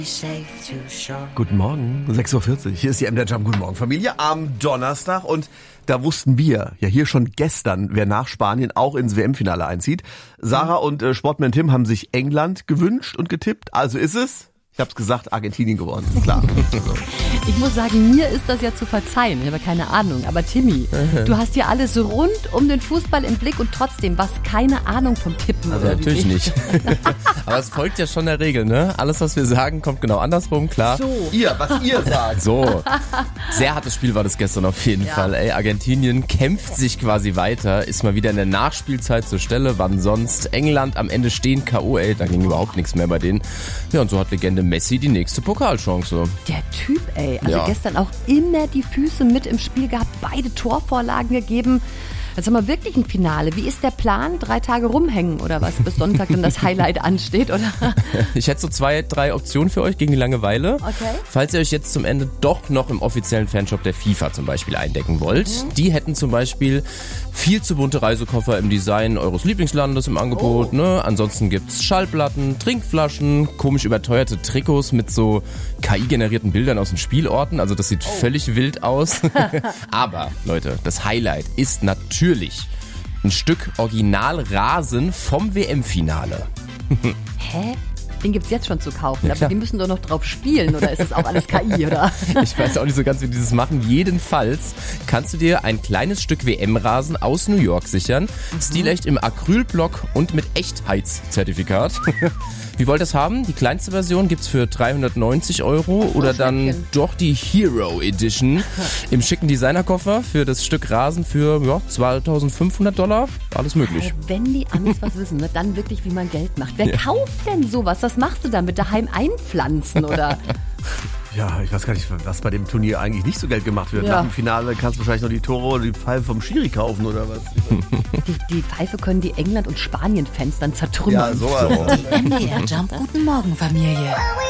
Guten Morgen, 6.40 Uhr. Hier ist die MDR Jump. Guten Morgen, Familie. Am Donnerstag. Und da wussten wir ja hier schon gestern, wer nach Spanien auch ins WM-Finale einzieht. Sarah und Sportman Tim haben sich England gewünscht und getippt. Also ist es, ich hab's gesagt, Argentinien geworden. Klar. Ich muss sagen, mir ist das ja zu verzeihen. Ich habe keine Ahnung. Aber Timmy, du hast ja alles rund um den Fußball im Blick und trotzdem was keine Ahnung vom Tippen. Also natürlich nicht. Aber es folgt ja schon der Regel, ne? Alles, was wir sagen, kommt genau andersrum, klar. So. Was ihr sagt. So. Sehr hartes Spiel war das gestern auf jeden Fall. Ey, Argentinien kämpft sich quasi weiter, ist mal wieder in der Nachspielzeit zur Stelle. Wann sonst? England am Ende stehen K.O., ey, da ging überhaupt nichts mehr bei denen. Ja, und so hat Legende Messi die nächste Pokalchance. Der Typ, ey. Also gestern auch immer die Füße mit im Spiel gehabt, beide Torvorlagen gegeben. Jetzt haben wir wirklich ein Finale. Wie ist der Plan? 3 Tage rumhängen oder was, bis Sonntag dann das Highlight ansteht, oder? Ich hätte so 2, 3 Optionen für euch gegen die Langeweile. Okay. Falls ihr euch jetzt zum Ende doch noch im offiziellen Fanshop der FIFA zum Beispiel eindecken wollt. Die hätten zum Beispiel viel zu bunte Reisekoffer im Design eures Lieblingslandes im Angebot. Ne? Ansonsten gibt's Schallplatten, Trinkflaschen, komisch überteuerte Trikots mit so KI-generierten Bildern aus den Spielorten. Also das sieht völlig wild aus. Aber, Leute, das Highlight ist natürlich ein Stück Originalrasen vom WM-Finale. Hä? Den gibt's jetzt schon zu kaufen, Ja, aber die müssen doch noch drauf spielen, oder ist das auch alles KI, oder? Ich weiß auch nicht so ganz, wie die das machen. Jedenfalls kannst du dir ein kleines Stück WM-Rasen aus New York sichern. Stilecht im Acrylblock und mit Echtheitszertifikat. Wie wollt ihr das haben? Die kleinste Version gibt's für 390 € oder dann doch die Hero Edition im schicken Designerkoffer für das Stück Rasen für $2.500. Alles möglich. Wenn die Amis was wissen, ne, dann wirklich, wie man Geld macht. Wer kauft denn sowas? Was machst du damit? Daheim einpflanzen, oder? Ja, ich weiß gar nicht, was bei dem Turnier eigentlich nicht so Geld gemacht wird. Ja. Nach dem Finale kannst du wahrscheinlich noch die Tore oder die Pfeife vom Schiri kaufen oder was. Die Pfeife können die England- und Spanien-Fans dann zertrümmern. Ja, so. Die MDR Jump Guten Morgen Familie.